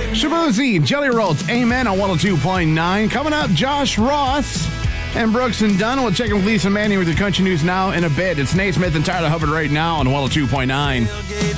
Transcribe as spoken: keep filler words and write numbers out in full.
Shabuzi, Jelly Rolls, Amen on one oh two point nine. Coming up, Josh Ross and Brooks and Dunn. We'll check in with Lisa Manning with the country news now in a bit. It's Nate Smith and Tyler Hubbard right now on one oh two point nine.